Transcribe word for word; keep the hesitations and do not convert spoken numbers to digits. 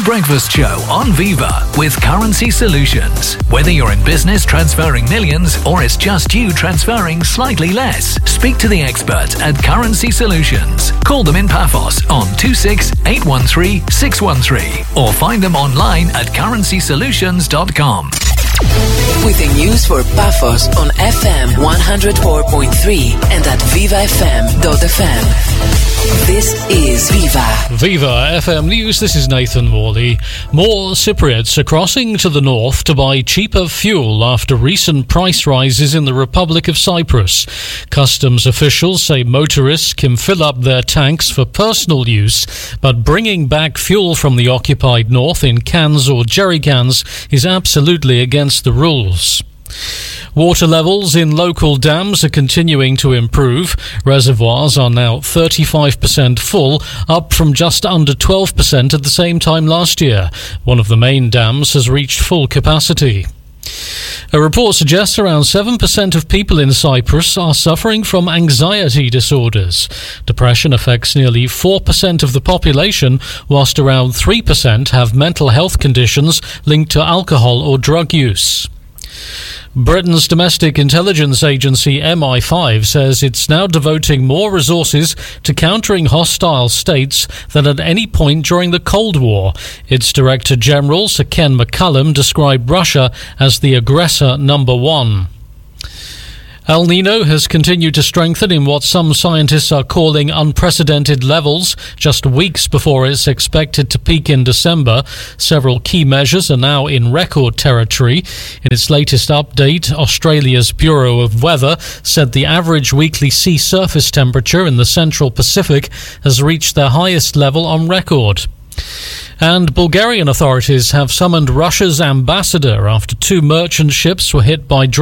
Breakfast Show on Viva with Currency Solutions. Whether you're in business transferring millions or it's just you transferring slightly less, speak to the expert at Currency Solutions. Call them in Paphos on two six eight one three six one three or find them online at currency solutions dot com. With the news for Paphos on F M one oh four point three and at viva f m dot f m. This is Viva. Viva F M News, this is Nathan Morley. More Cypriots are crossing to the north to buy cheaper fuel after recent price rises in the Republic of Cyprus. Customs officials say motorists can fill up their tanks for personal use, but bringing back fuel from the occupied north in cans or jerry cans is absolutely against the rules. Water levels in local dams are continuing to improve. Reservoirs are now thirty-five percent full, up from just under twelve percent at the same time last year. One of the main dams has reached full capacity. A report suggests around seven percent of people in Cyprus are suffering from anxiety disorders. Depression affects nearly four percent of the population, whilst around three percent have mental health conditions linked to alcohol or drug use. Britain's domestic intelligence agency M I five says it's now devoting more resources to countering hostile states than at any point during the Cold War. Its Director General, Sir Ken McCallum, described Russia as the aggressor number one. El Nino has continued to strengthen in what some scientists are calling unprecedented levels, just weeks before it's expected to peak in December. Several key measures are now in record territory. In its latest update, Australia's Bureau of Weather said the average weekly sea surface temperature in the Central Pacific has reached their highest level on record. And Bulgarian authorities have summoned Russia's ambassador after two merchant ships were hit by